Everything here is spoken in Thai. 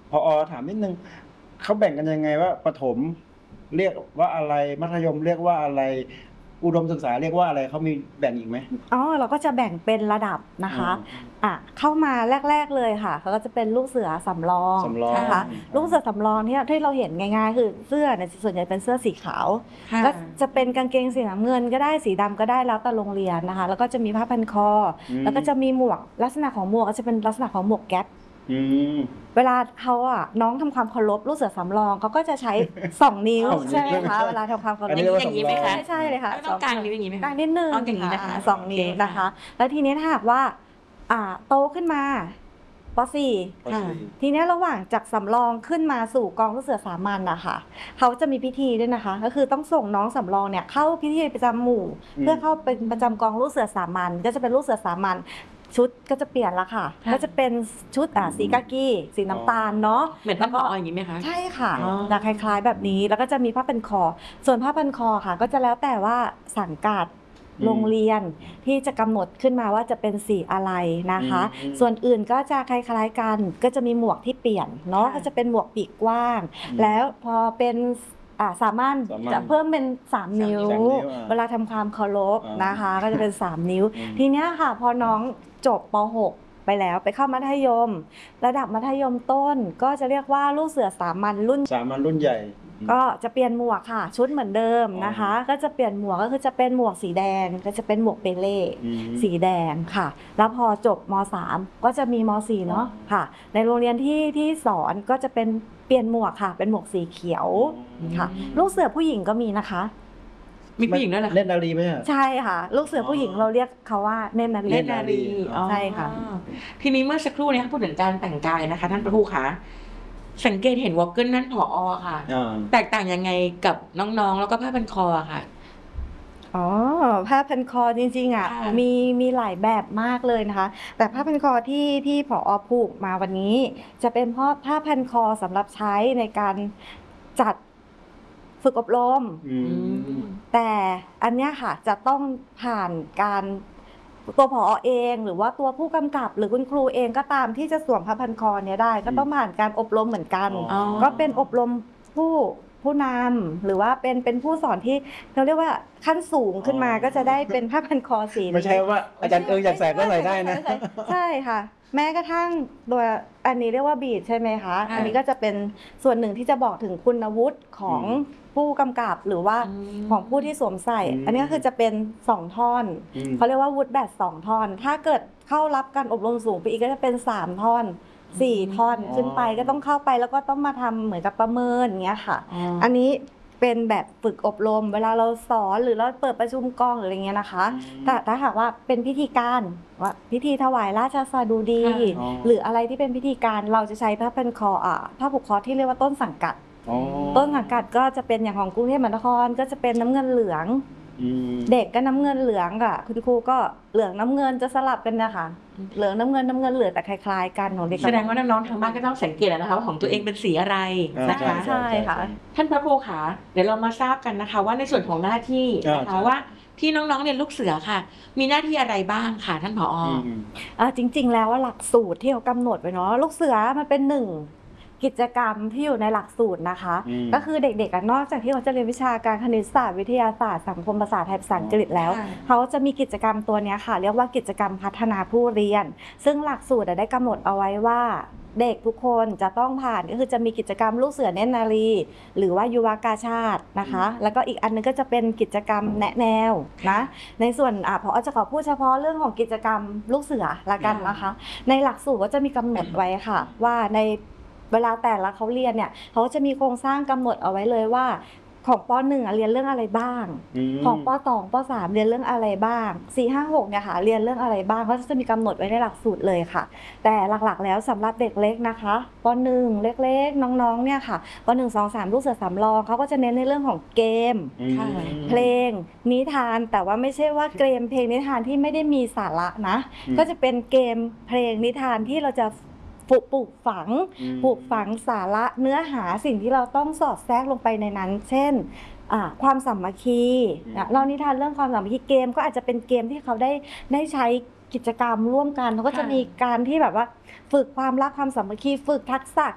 ผอถามนิดนึงเขาแบ่งกันยังไงว่าประถมเรียกว่าอะไรมัธยมเรียกว่าอะไรอุดมศึกษาเรียกว่าอะไรเขามีแบ่งอีกไหมเราก็จะแบ่งเป็นระดับนะคะเข้ามาแรกๆเลยค่ะเขาก็จะเป็นลูกเสือสำรองนะคะลูกเสือสำรองที่เราเห็นง่ายๆคือเสื้อเนี่ยส่วนใหญ่เป็นเสื้อสีขาวก็จะเป็นกางเกงสีน้ำเงินก็ได้สีดำก็ได้แล้วแต่โรงเรียนนะคะแล้วก็จะมีผ้าพันคอแล้วก็จะมีหมวกลักษณะของหมวกก็จะเป็นลักษณะของหมวกแก๊ปเวลาเขาน้องทำความเคารพลูกเสือสำรองเขาก็จะใช้2 นิ้วใช่ไหมคะเวลาทำความเคารพอย่างนี้ไหมคะใช่เลยค่ะต้องกลางนิ้วอย่างนี้ไหมกลางนิดนึงอย่างนี้นะคะ 2 นิ้วนะคะแล้วทีนี้ถ้าหากว่าโตขึ้นมาป .4 ทีนี้ระหว่างจากสำรองขึ้นมาสู่กองลูกเสือสามัญนะคะเขาจะมีพิธีด้วยนะคะก็คือต้องส่งน้องสำรองเนี่ยเข้าพิธีประจำหมู่เพื่อเข้าเป็นประจำกองลูกเสือสามัญก็จะเป็นลูกเสือสามัญชุดก็จะเปลี่ยนละค่ะก็จะเป็นชุดสีกากีสีน้ำตาลเนาะเหมือนผ้าผออย่างนี้ไหมคะใช่ค่ะจะคล้ายๆแบบนี้แล้วก็จะมีผ้าพันคอส่วนผ้าพันคอค่ะก็จะแล้วแต่ว่าสังกัดโรงเรียนที่จะกำหนดขึ้นมาว่าจะเป็นสีอะไรนะคะส่วนอื่นก็จะคล้ายๆกันก็จะมีหมวกที่เปลี่ยนเนาะก็จะเป็นหมวกปีกกว้างแล้วพอเป็นสามัญจะเพิ่มเป็น3 นิ้วเวลาทำความเคารพนะคะก็จะเป็น3 นิ้วทีเนี้ยค่ะพอน้องจบป .6 ไปแล้วไปเข้ามัธยมระดับมัธยมต้นก็จะเรียกว่าลูกเสือสามัญรุ่นใหญ่ก็จะเปลี่ยนหมวกค่ะชุดเหมือนเดิมนะคะก็จะเปลี่ยนหมวกก็คือจะเป็นหมวกสีแดงก็จะเป็นหมวกเปเล่สีแดงค่ะแล้วพอจบม.3 ก็จะมีม.4 เนาะค่ะในโรงเรียนที่สอนก็จะเป็นเปลี่ยนหมวกค่ะเป็นหมวกสีเขียวค่ะลูกเสือผู้หญิงก็มีนะคะมีผู้หญิงด้วยเหรอเนตรนารีไหมใช่ค่ะลูกเสือผู้หญิงเราเรียกเขาว่าเนตรนารีใช่ค่ะทีนี้เมื่อสักครู่นี้พูดถึงการแต่งกายนะคะท่านประธานคะสังเกตเห็นวอลเกิลนั่นผอค่ะแตกต่างยังไงกับน้องๆแล้วก็ผ้าพันคอค่ะผ้าพันคอจริงๆมีหลายแบบมากเลยนะคะแต่ผ้าพันคอที่ผอ.ผูกมาวันนี้จะเป็นผ้าพันคอสำหรับใช้ในการจัดฝึกอบรมแต่อันเนี้ยค่ะจะต้องผ่านการตัวผอ.เองหรือว่าตัวผู้กำกับหรือคุณครูเองก็ตามที่จะสวมผ้าพันคอเนี้ยได้ก็ต้องผ่านการอบรมเหมือนกันก็เป็นอบรมผู้นำหรือว่าเป็นผู้สอนที่เราเรียกว่าขั้นสูงขึ้นมาก็จะได้เป็นผ้าพันคอสีไม่ใช่ว่าอาจารย์อยากใส่ก็ใส่ได้นะใช่ค่ะแม้กระทั่งตัวอันนี้เรียกว่าบีดใช่ไหมคะอันนี้ก็จะเป็นส่วนหนึ่งที่จะบอกถึงคุณวุฒิของผู้กำกับหรือว่าของผู้ที่สวมใส่อันนี้ก็คือจะเป็น2 ท่อนเขาเรียกว่าวุฒิแบต2 ท่อนถ้าเกิดเข้ารับการอบรมสูงไปอีกก็จะเป็น3 ท่อน4 ท่อนขึ้นไปก็ต้องเข้าไปแล้วก็ต้องมาทำเหมือนกับประเมินอย่างเงี้ยค่ะอันนี้เป็นแบบฝึกอบรมเวลาเราสอนหรือเราเปิดประชุมกองหรืออะไรเงี้ยนะคะแต่ถ้าหากว่าเป็นพิธีการว่าพิธีถวายราชสดุดีหรืออะไรที่เป็นพิธีการเราจะใช้ผ้าพันคอผ้าผูกคอที่เรียกว่าต้นสังกัดต้นสังกัดก็จะเป็นอย่างของกรุงเทพมหานครก็จะเป็นน้ำเงินเหลืองเด็กก็น้ำเงินเหลืองค่ะคุณครูก็เหลืองน้ำเงินจะสลับกันนะคะเหลืองน้ำเงินเหลืองแต่คล้ายๆกันของเด็กแสดงว่าน้องๆทางบ้านก็ต้องสังเกตนะคะว่าของตัวเองเป็นสีอะไรนะคะใช่ค่ะท่านพระครูคะเดี๋ยวเรามาทราบกันนะคะว่าในส่วนของหน้าที่นะคะว่าที่น้องๆเรียนลูกเสือค่ะมีหน้าที่อะไรบ้างค่ะท่านผอ. จริงๆแล้วว่าหลักสูตรที่เขากำหนดไว้เนาะลูกเสือมันเป็น1กิจกรรมที่อยู่ในหลักสูตรนะคะก็คือเด็กๆนอกจากที่เขาจะเรียนวิชาการคณิตศาสตร์วิทยาศาสตร์สังคมภาษาไทยภาษาอังกฤษแล้วเขาจะมีกิจกรรมตัวนี้ค่ะเรียกว่ากิจกรรมพัฒนาผู้เรียนซึ่งหลักสูตรได้กำหนดเอาไว้ว่าเด็กทุกคนจะต้องผ่านก็คือจะมีกิจกรรมลูกเสือเนตรนารีหรือว่ายุวกาชาตินะคะแล้วก็อีกอันนึงก็จะเป็นกิจกรรมแนะแนวนะในส่วนพอจะขอพูดเฉพาะเรื่องของกิจกรรมลูกเสือละกันนะคะในหลักสูตรก็จะมีกำหนดไว้ค่ะว่าในเวลาแต่ละเขาเรียนเนี่ยเขาจะมีโครงสร้างกำหนดเอาไว้เลยว่าของป .1 เรียนเรื่องอะไรบ้างของป .2 ป .3 เรียนเรื่องอะไรบ้าง4 5 6เนี่ยค่ะเรียนเรื่องอะไรบ้างเขาจะมีกำหนดไว้ในหลักสูตรเลยค่ะแต่หลักๆแล้วสำหรับเด็กเล็กนะคะป .1 เล็กๆน้องๆเนี่ยค่ะป .1 2 3 ลูกเสือสำรองเขาก็จะเน้นในเรื่องของเกมเพลงนิทานแต่ว่าไม่ใช่ว่าเกมเพลงนิทานที่ไม่ได้มีสาระนะก็จะเป็นเกมเพลงนิทานที่เราจะปลูกฝังสาระเนื้อหาสิ่งที่เราต้องสอดแทรกลงไปในนั้นเช่นความสามัคคีเรานิทานเรื่องความสามัคคีเกมก็อาจจะเป็นเกมที่เขาได้ใช้กิจกรรมร่วมกันเขาก็จะมีการที่แบบว่าฝึกความรักความสามัคคีฝึกทักษะ